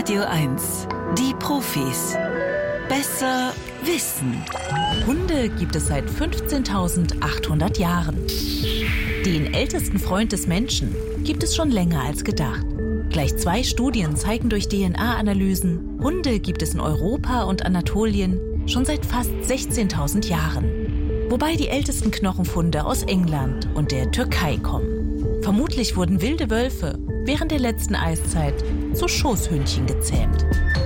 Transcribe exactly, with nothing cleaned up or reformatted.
Radio eins. Die Profis. Besser wissen. Hunde gibt es seit fünfzehntausendachthundert Jahren. Den ältesten Freund des Menschen gibt es schon länger als gedacht. Gleich zwei Studien zeigen durch D N A-Analysen, Hunde gibt es in Europa und Anatolien schon seit fast sechzehntausend Jahren. Wobei die ältesten Knochenfunde aus England und der Türkei kommen. Vermutlich wurden wilde Wölfe während der letzten Eiszeit zu Schoßhündchen gezähmt.